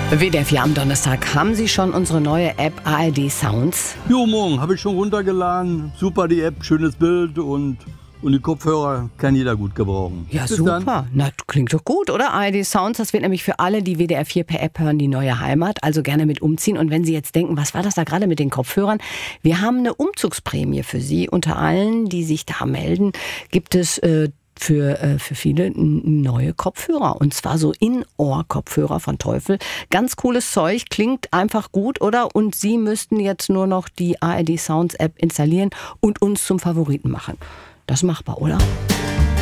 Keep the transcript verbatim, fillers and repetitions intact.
W D R vier am Donnerstag. Haben Sie schon unsere neue App A R D Sounds? Jo, morgen habe ich schon runtergeladen. Super die App, schönes Bild und, und die Kopfhörer kann jeder gut gebrauchen. Ja, Bis super. dann. Na, klingt doch gut, oder? A R D Sounds, das wird nämlich für alle, die W D R vier per App hören, die neue Heimat. Also gerne mit umziehen. Und wenn Sie jetzt denken, was war das da gerade mit den Kopfhörern? Wir haben eine Umzugsprämie für Sie. Unter allen, die sich da melden, gibt es äh, für, äh, für viele n- neue Kopfhörer. Und zwar so In-Ohr-Kopfhörer von Teufel. Ganz cooles Zeug, klingt einfach gut, oder? Und Sie müssten jetzt nur noch die A R D Sounds App installieren und uns zum Favoriten machen. Das ist machbar, oder?